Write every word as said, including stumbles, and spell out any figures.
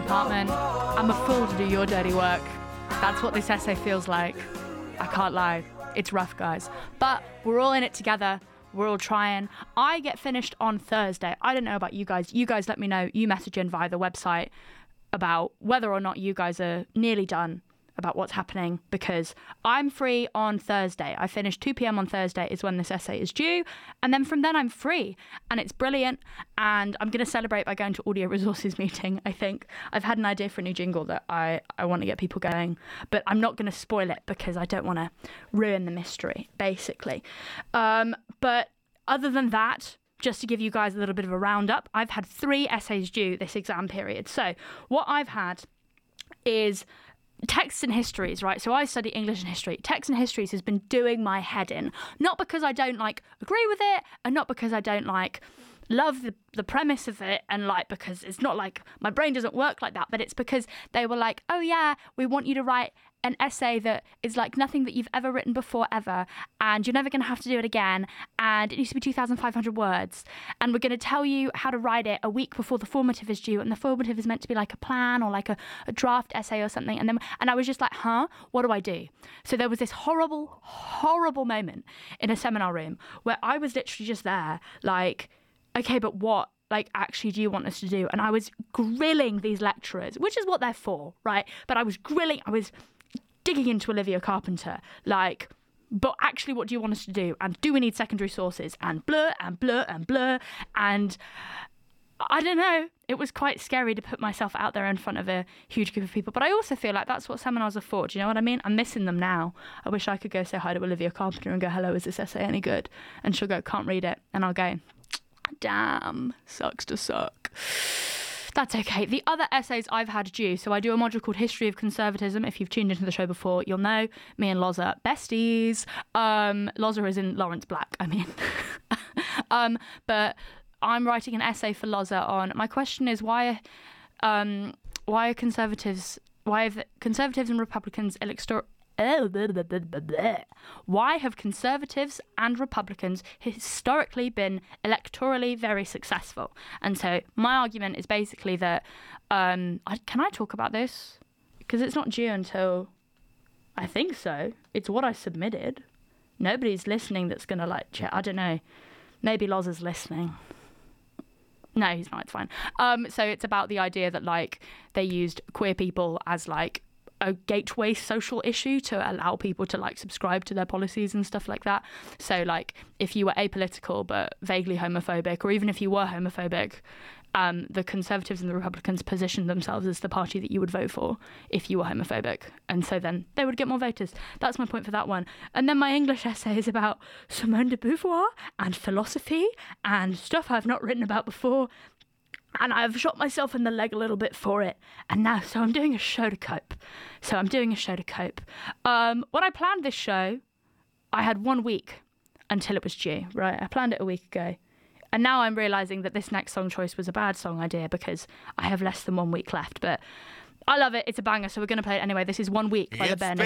department. I'm a fool to do your dirty work. That's what this essay feels like. I can't lie. It's rough, guys. But we're all in it together. We're all trying. I get finished on Thursday. I don't know about you guys. You guys let me know. You message in via the website about whether or not you guys are nearly done about what's happening, because I'm free on Thursday. I finish two p.m. on Thursday is when this essay is due, and then from then I'm free, and it's brilliant, and I'm going to celebrate by going to Audio Resources meeting, I think. I've had an idea for a new jingle that I, I want to get people going, but I'm not going to spoil it because I don't want to ruin the mystery, basically. Um, but other than that, just to give you guys a little bit of a roundup, I've had three essays due this exam period. So what I've had is texts and histories, right? So I study English and history. Texts and histories has been doing my head in. Not because I don't like agree with it, and not because I don't like love the, the premise of it, and like because it's not like my brain doesn't work like that, but it's because they were like, oh yeah, we want you to write an essay that is like nothing that you've ever written before ever, and you're never going to have to do it again, and it needs to be two thousand five hundred words, and we're going to tell you how to write it a week before the formative is due, and the formative is meant to be like a plan or like a, a draft essay or something, and then and I was just like, huh, what do I do? So there was this horrible horrible moment in a seminar room where I was literally just there like, okay, but what like actually do you want us to do? And I was grilling these lecturers, which is what they're for, right? But I was grilling, I was digging into Olivia Carpenter, like, but actually what do you want us to do? And do we need secondary sources? And blur and blur and blur. And I don't know, it was quite scary to put myself out there in front of a huge group of people. But I also feel like that's what seminars are for. Do you know what I mean? I'm missing them now. I wish I could go say hi to Olivia Carpenter and go, hello, is this essay any good? And she'll go, can't read it. And I'll go, damn, sucks to suck. That's okay. The other essays I've had due, so I do a module called History of Conservatism. If you've tuned into the show before, you'll know me and Loza, besties. Um, Loza is in Lawrence Black, I mean. um, but I'm writing an essay for Loza on, my question is why, um, why are conservatives, why have conservatives and Republicans electoral, why have conservatives and Republicans historically been electorally very successful? And so my argument is basically that, um, I, can I talk about this? Because it's not due until, I think so. It's what I submitted. Nobody's listening that's going to like, check. I don't know. Maybe Loz is listening. No, he's not. It's fine. Um, so it's about the idea that like they used queer people as like a gateway social issue to allow people to like subscribe to their policies and stuff like that. So like if you were apolitical but vaguely homophobic, or even if you were homophobic, um, the Conservatives and the Republicans positioned themselves as the party that you would vote for if you were homophobic. And so then they would get more voters. That's my point for that one. And then my English essay is about Simone de Beauvoir and philosophy and stuff I've not written about before. And I've shot myself in the leg a little bit for it. And now, so I'm doing a show to cope. So I'm doing a show to cope. Um, when I planned this show, I had one week until it was due, right? I planned it a week ago. And now I'm realising that this next song choice was a bad song idea because I have less than one week left. But I love it. It's a banger, so we're going to play it anyway. This is One Week by The Bare Naked